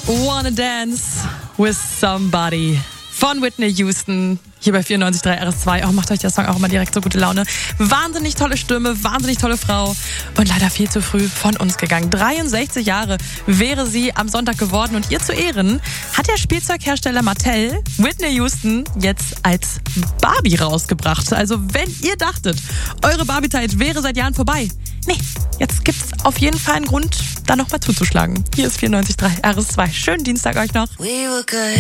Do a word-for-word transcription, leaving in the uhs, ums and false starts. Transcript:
Wanna Dance with Somebody von Whitney Houston. Hier bei vierundneunzig Komma drei R S zwei. Oh, macht euch der Song auch immer direkt so gute Laune. Wahnsinnig tolle Stimme, wahnsinnig tolle Frau und leider viel zu früh von uns gegangen. dreiundsechzig Jahre wäre sie am Sonntag geworden und ihr zu Ehren hat der Spielzeughersteller Mattel Whitney Houston jetzt als Barbie rausgebracht. Also wenn ihr dachtet, eure Barbie-Zeit wäre seit Jahren vorbei, nee, jetzt gibt's auf jeden Fall einen Grund, da nochmal zuzuschlagen. Hier ist vierundneunzig Komma drei R S zwei. Schönen Dienstag euch noch. We were good.